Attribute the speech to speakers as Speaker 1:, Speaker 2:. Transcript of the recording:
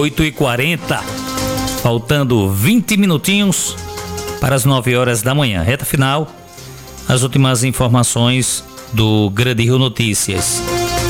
Speaker 1: 8h40, faltando 20 minutinhos para as 9 horas da manhã. Reta final, as últimas informações do Grande Rio Notícias.